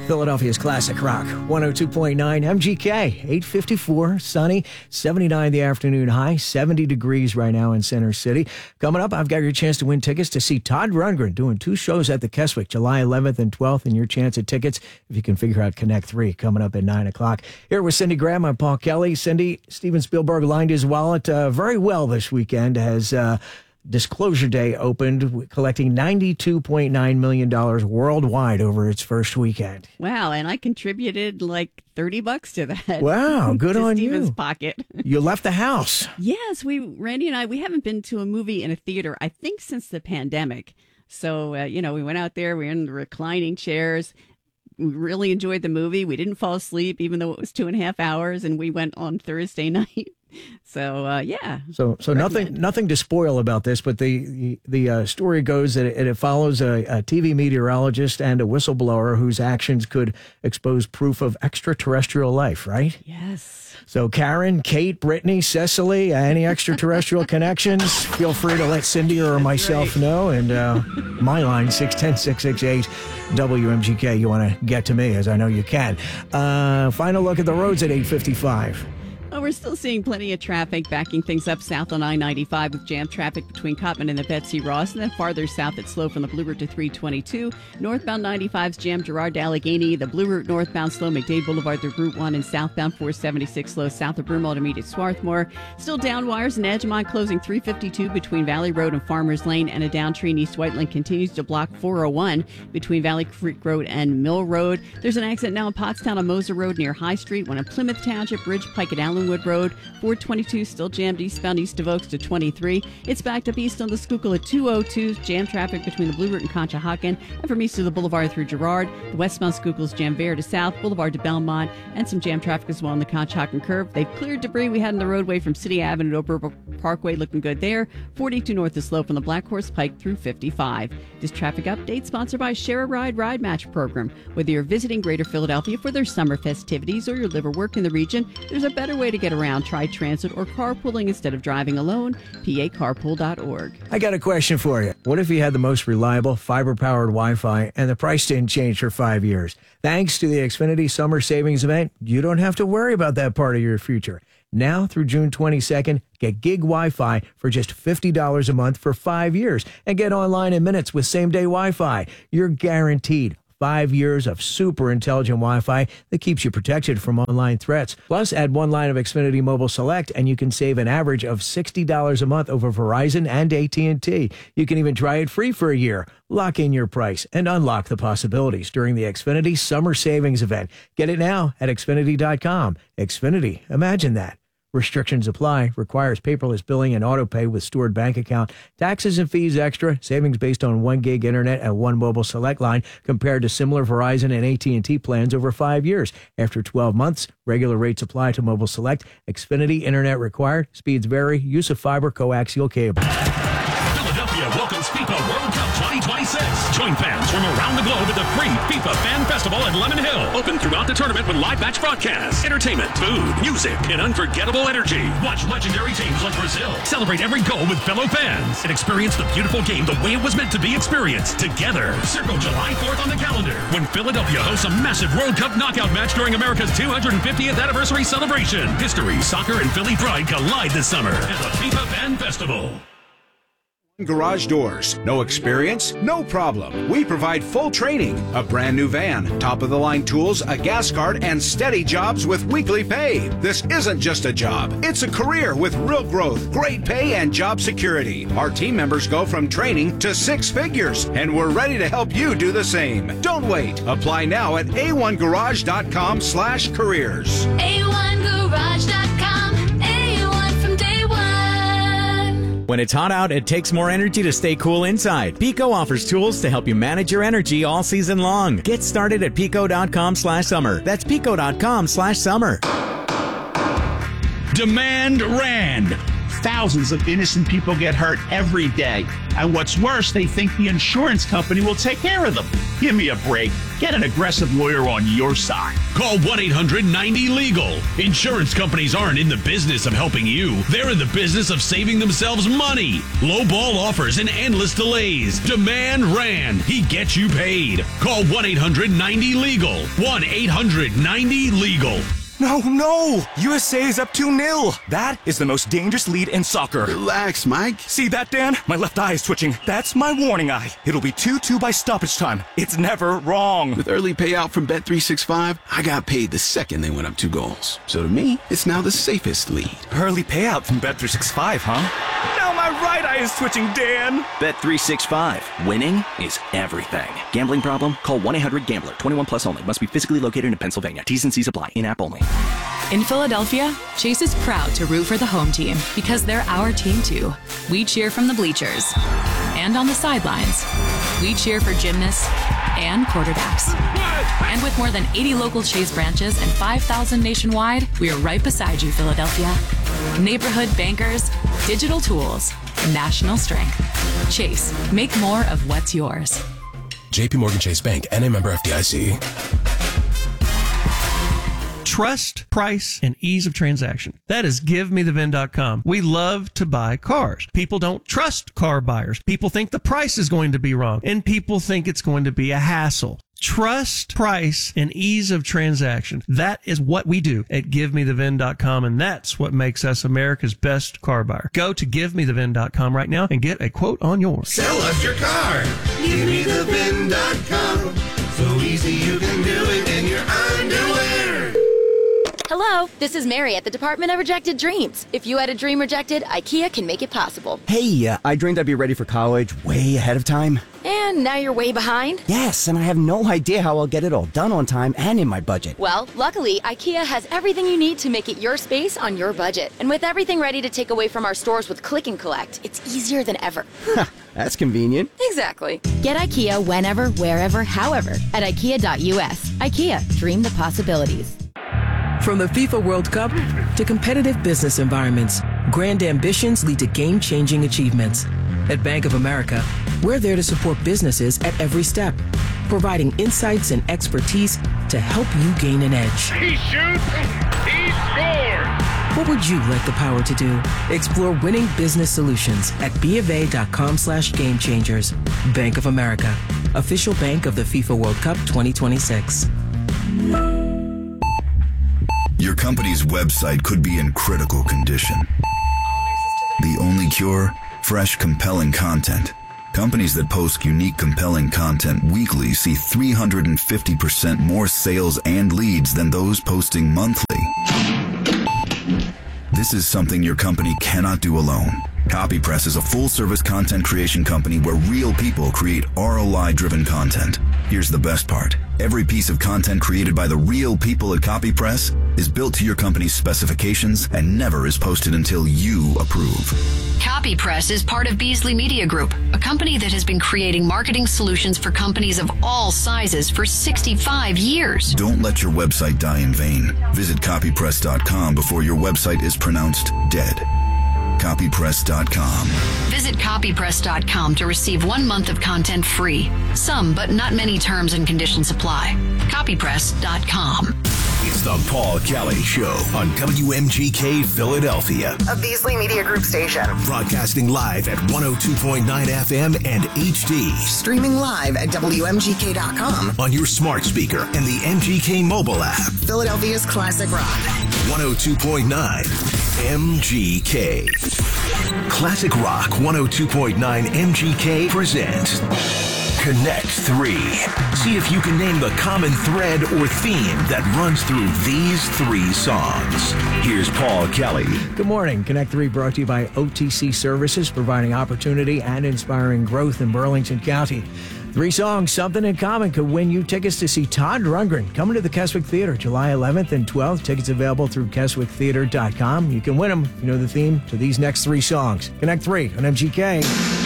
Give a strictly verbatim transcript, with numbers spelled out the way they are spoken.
Philadelphia's classic rock, one oh two point nine M G K, eight fifty-four, sunny, seventy-nine the afternoon high, seventy degrees right now in Center City. Coming up, I've got your chance to win tickets to see Todd Rundgren doing two shows at the Keswick, July eleventh and twelfth, and your chance at tickets if you can figure out Connect three coming up at nine o'clock. Here with Cindy Graham, I'm Paul Kelly. Cindy, Steven Spielberg lined his wallet uh, very well this weekend as uh, Disclosure Day opened, collecting ninety-two point nine million dollars worldwide over its first weekend. Wow, and I contributed like thirty bucks to that. Wow, good to on Steven's you. pocket. You left the house. Yes, we, Randy and I, we haven't been to a movie in a theater, I think, since the pandemic. So, uh, you know, we went out there, we were in the reclining chairs. We really enjoyed the movie. We didn't fall asleep, even though it was two and a half hours, and we went on Thursday night. So, uh, yeah. So, so nothing, nothing to spoil about this, but the the, the uh, story goes that it, it follows a, a T V meteorologist and a whistleblower whose actions could expose proof of extraterrestrial life, right? Yes. So, Karen, Kate, Brittany, Cecily, any extraterrestrial connections? Feel free to let Cindy or myself right. know. And uh, my line, six one zero, six six eight, W M G K. You want to get to me, as I know you can. Uh, final look at the roads at eight fifty-five. Well, we're still seeing plenty of traffic backing things up south on I ninety-five with jam traffic between Cottman and the Betsy Ross, and then farther south it's slow from the Blue Route to three twenty-two. Northbound ninety-five's jam Girard to Allegheny, the Blue Route northbound slow McDade Boulevard through Route one, and southbound four seventy-six slow south of Broomall to meet at Swarthmore. Still down wires in Edgemont closing three fifty-two between Valley Road and Farmers Lane, and a down tree in East Whiteland continues to block four oh one between Valley Creek Road and Mill Road. There's an accident now in Pottstown on Moser Road near High Street, one in Plymouth Township, Ridge Pike at Allenwood Road. four twenty-two still jammed eastbound east of Oaks to twenty-three. It's backed up east on the Schuylkill at two oh two. Jam traffic between the Blue Route and Conshohocken, and from east of the Boulevard through Girard. The westbound Schuylkill's jammed Bear to South, Boulevard to Belmont, and some jam traffic as well on the Conshohocken curve. They've cleared debris we had on the roadway from City Avenue to Oak River Parkway, looking good there. forty-two north is slow from the Black Horse Pike through fifty-five. This traffic update sponsored by Share a Ride Ride Match Program. Whether you're visiting Greater Philadelphia for their summer festivities or you live or work in the region, there's a better way to get around. Try transit or carpooling instead of driving alone. P A carpool dot org. I got a question for you. What if you had the most reliable fiber-powered Wi-Fi and the price didn't change for five years? Thanks to the Xfinity Summer Savings Event, you don't have to worry about that part of your future. Now through June twenty-second, get gig Wi-Fi for just fifty dollars a month for five years and get online in minutes with same-day Wi-Fi. You're guaranteed five years of super intelligent Wi-Fi that keeps you protected from online threats. Plus, add one line of Xfinity Mobile Select, and you can save an average of sixty dollars a month over Verizon and A T and T. You can even try it free for a year. Lock in your price and unlock the possibilities during the Xfinity Summer Savings Event. Get it now at Xfinity dot com. Xfinity, imagine that. Restrictions apply. Requires paperless billing and auto pay with stored bank account. Taxes and fees extra. Savings based on one gig internet and one mobile select line compared to similar Verizon and A T and T plans over five years. After twelve months, regular rates apply to mobile select. Xfinity internet required. Speeds vary. Use of fiber coaxial cable. Philadelphia welcomes FIFA World Cup twenty twenty-six. Join fans from around the globe at the free FIFA Fan Festival at Lemon Hill. Open throughout the tournament with live match broadcasts, entertainment, food, music, and unforgettable energy. Watch legendary teams like Brazil celebrate every goal with fellow fans and experience the beautiful game the way it was meant to be experienced together. Circle July fourth on the calendar when Philadelphia hosts a massive World Cup knockout match during America's two hundred fiftieth anniversary celebration. History, soccer, and Philly pride collide this summer at the FIFA Fan Festival. Garage Doors. No experience? No problem. We provide full training, a brand new van, top-of-the-line tools, a gas card, and steady jobs with weekly pay. This isn't just a job. It's a career with real growth, great pay, and job security. Our team members go from training to six figures, and we're ready to help you do the same. Don't wait. Apply now at A one garage dot com slash careers. A one garage dot com. When it's hot out, it takes more energy to stay cool inside. Pico offers tools to help you manage your energy all season long. Get started at pico dot com slash summer. That's pico dot com slash summer. Demand Rand. Thousands of innocent people get hurt every day. And what's worse, they think the insurance company will take care of them. Give me a break. Get an aggressive lawyer on your side. Call one eight hundred ninety legal. Insurance companies aren't in the business of helping you. They're in the business of saving themselves money. Lowball offers and endless delays. Demand Rand. He gets you paid. Call one eight hundred ninety legal. one eight hundred ninety legal. No, no! U S A is up two nil. That is the most dangerous lead in soccer. Relax, Mike. See that, Dan? My left eye is twitching. That's my warning eye. It'll be two two by stoppage time. It's never wrong. With early payout from Bet three sixty-five, I got paid the second they went up two goals. So to me, it's now the safest lead. Early payout from Bet three sixty-five, huh? Now my right eye is twitching, Dan. Bet three sixty-five. Winning is everything. Gambling problem? Call one eight hundred gambler. twenty-one plus only. Must be physically located in Pennsylvania. T's and C's apply. In-app only. In Philadelphia, Chase is proud to root for the home team because they're our team too. We cheer from the bleachers and on the sidelines. We cheer for gymnasts and quarterbacks. And with more than eighty local Chase branches and five thousand nationwide, we are right beside you, Philadelphia. Neighborhood bankers, digital tools, national strength. Chase, make more of what's yours. J P Morgan Chase Bank, N A member F D I C. Trust, price, and ease of transaction. That is give me the V I N dot com. We love to buy cars. People don't trust car buyers. People think the price is going to be wrong, and people think it's going to be a hassle. Trust, price, and ease of transaction. That is what we do at give me the V I N dot com, and that's what makes us America's best car buyer. Go to give me the V I N dot com right now and get a quote on yours. Sell us your car. give me the V I N dot com. So easy you can do it in your underwear. Hello, this is Mary at the Department of Rejected Dreams. If you had a dream rejected, IKEA can make it possible. Hey, uh, I dreamed I'd be ready for college way ahead of time. And now you're way behind? Yes, and I have no idea how I'll get it all done on time and in my budget. Well, luckily, IKEA has everything you need to make it your space on your budget. And with everything ready to take away from our stores with Click and Collect, it's easier than ever. That's convenient. Exactly. Get IKEA whenever, wherever, however at IKEA dot U S. IKEA, dream the possibilities. From the FIFA World Cup to competitive business environments, grand ambitions lead to game-changing achievements. At Bank of America, we're there to support businesses at every step, providing insights and expertise to help you gain an edge. He shoots, he scores! What would you like the power to do? Explore winning business solutions at BofA dot com slash game changers. Bank of America, official bank of the FIFA World Cup twenty twenty-six. Your company's website could be in critical condition. The only cure? Fresh, compelling content. Companies that post unique, compelling content weekly see three hundred fifty percent more sales and leads than those posting monthly. This is something your company cannot do alone. CopyPress is a full-service content creation company where real people create R O I-driven content. Here's the best part. Every piece of content created by the real people at CopyPress is built to your company's specifications and never is posted until you approve. CopyPress is part of Beasley Media Group, a company that has been creating marketing solutions for companies of all sizes for sixty-five years. Don't let your website die in vain. Visit copypress dot com before your website is pronounced dead. copypress dot com. Visit copypress dot com to receive one month of content free. Some, but not many terms and conditions apply. copypress dot com. It's the Paul Kelly Show on W M G K Philadelphia, a Beasley Media Group station. Broadcasting live at one oh two point nine F M and H D. Streaming live at W M G K dot com. On your smart speaker and the M G K mobile app. Philadelphia's classic rock. one oh two point nine M G K. Classic Rock one oh two point nine M G K presents Connect three. See if you can name the common thread or theme that runs through these three songs. Here's Paul Kelly. Good morning. Connect three brought to you by O T C Services, providing opportunity and inspiring growth in Burlington County. Three songs, something in common, could win you tickets to see Todd Rundgren coming to the Keswick Theater July eleventh and twelfth. Tickets available through keswick theater dot com. You can win them if you know the theme to these next three songs. Connect three on M G K.